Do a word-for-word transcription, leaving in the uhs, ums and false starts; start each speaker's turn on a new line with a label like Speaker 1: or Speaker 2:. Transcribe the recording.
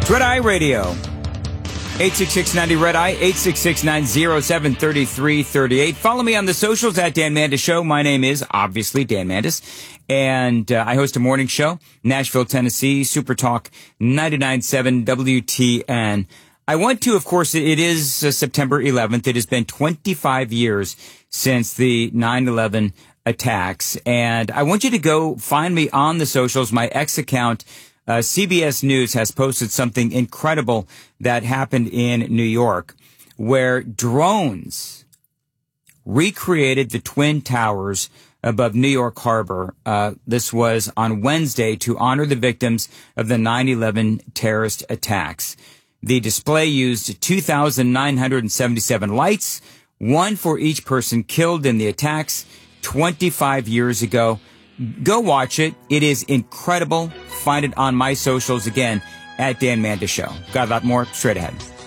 Speaker 1: Red Eye Radio. eight six six ninety Red Eye, eight six six nine zero seven three three three eight. Follow me on the socials at Dan Mandis Show. My name is obviously Dan Mandis, and uh, I host a morning show, Nashville, Tennessee, Super Talk ninety-nine point seven W T N. I want to, of course, it is uh, September eleventh. It has been twenty-five years since the nine eleven attacks, and I want you to go find me on the socials. My X account, Uh, C B S News, has posted something incredible that happened in New York, where drones recreated the Twin Towers above New York Harbor. Uh, this was on Wednesday to honor the victims of the nine eleven terrorist attacks. The display used two thousand nine hundred seventy-seven lights, one for each person killed in the attacks twenty-five years ago. Go watch it. It is incredible. Find it on my socials again at Dan Mandis Show. Got a lot more straight ahead.